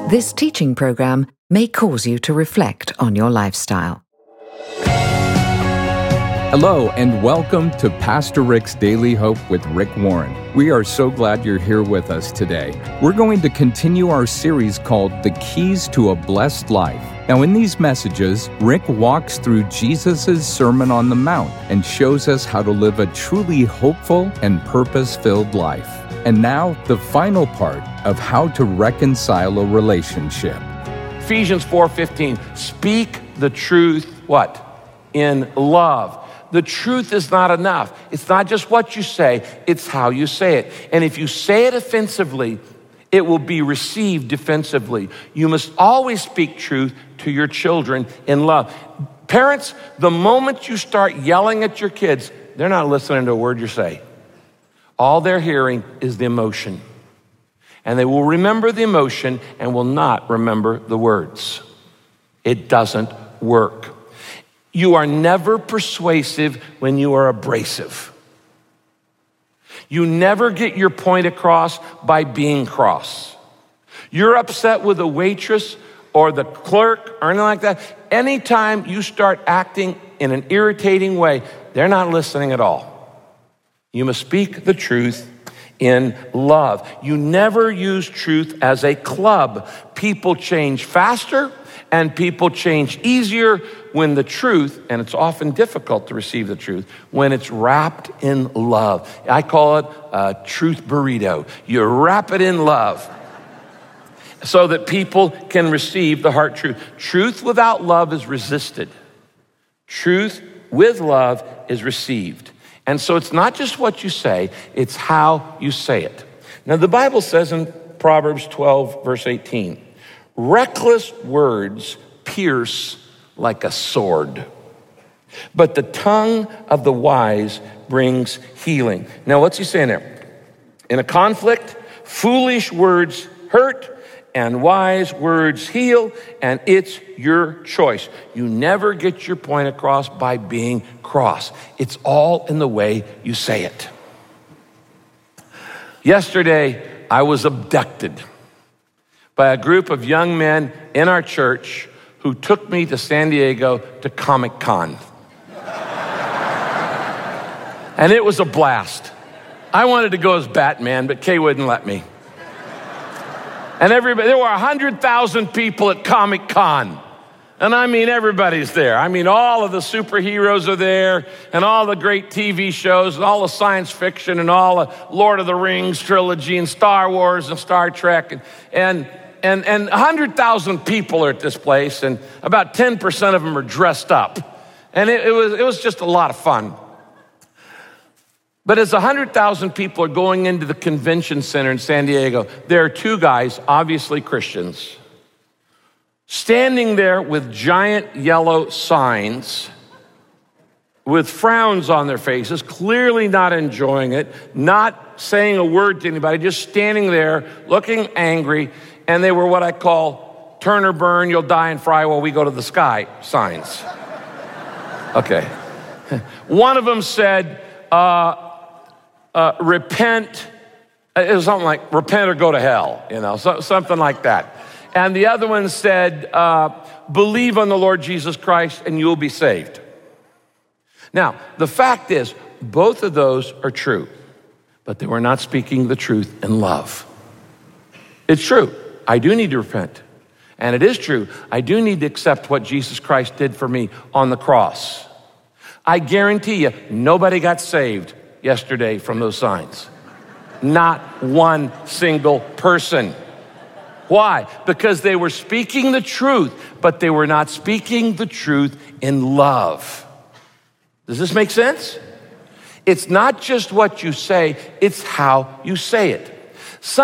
This teaching program may cause you to reflect on your lifestyle. Hello, and welcome to Pastor Rick's Daily Hope with Rick Warren. We are so glad you're here with us today. We're going to continue our series called The Keys to a Blessed Life. Now, in these messages, Rick walks through Jesus' Sermon on the Mount and shows us how to live a truly hopeful and purpose-filled life. And now, the final part of how to reconcile a relationship. Ephesians 4:15, speak the truth, what? In love. The truth is not enough. It's not just what you say, it's how you say it. And if you say it offensively, it will be received defensively. You must always speak truth to your children in love. Parents, the moment you start yelling at your kids, they're not listening to a word you say. All they're hearing is the emotion. And they will remember the emotion and will not remember the words. It doesn't work. You are never persuasive when you are abrasive. You never get your point across by being cross. You're upset with a waitress or the clerk or anything like that. Anytime you start acting in an irritating way, they're not listening at all. You must speak the truth in love. You never use truth as a club. People change faster and people change easier when the truth, and it's often difficult to receive the truth, when it's wrapped in love. I call it a truth burrito. You wrap it in love so that people can receive the heart truth. Truth without love is resisted. Truth with love is received. And so it's not just what you say, it's how you say it. Now the Bible says in Proverbs 12, verse 18, reckless words pierce like a sword, but the tongue of the wise brings healing. Now what's he saying there? In a conflict, foolish words hurt and wise words heal, and it's your choice. You never get your point across by being cross. It's all in the way you say it. Yesterday, I was abducted by a group of young men in our church who took me to San Diego to Comic-Con. And it was a blast. I wanted to go as Batman, but Kay wouldn't let me. And there were 100,000 people at Comic-Con. And I mean, everybody's there. I mean, all of the superheroes are there, and all the great TV shows, and all the science fiction, and all the Lord of the Rings trilogy, and Star Wars, and Star Trek, and 100,000 people are at this place, and about 10% of them are dressed up. And it was just a lot of fun. But as 100,000 people are going into the convention center in San Diego, there are two guys, obviously Christians, standing there with giant yellow signs with frowns on their faces, clearly not enjoying it, not saying a word to anybody, just standing there looking angry. And they were what I call turn or burn, you'll die and fry while we go to the sky signs. Okay. One of them said, repent. It was something like repent or go to hell, something like that. And the other one said, believe on the Lord Jesus Christ and you'll be saved. Now, the fact is, both of those are true, but they were not speaking the truth in love. It's true. I do need to repent. And it is true. I do need to accept what Jesus Christ did for me on the cross. I guarantee you, nobody got saved yesterday from those signs. Not one single person. Why? Because they were speaking the truth, but they were not speaking the truth in love. Does this make sense? It's not just what you say, it's how you say it.